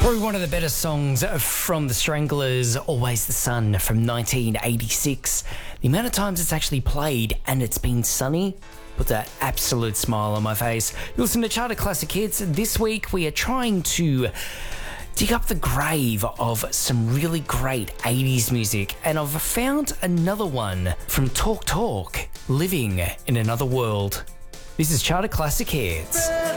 Probably one of the better songs from the Stranglers, Always the Sun from 1986. The amount of times it's actually played and it's been sunny put that absolute smile on my face. You listen to Charter Classic Hits. This week we are trying to dig up the grave of some really great 80s music, and I've found another one from Talk Talk, Living in Another World. This is Charter Classic Hits.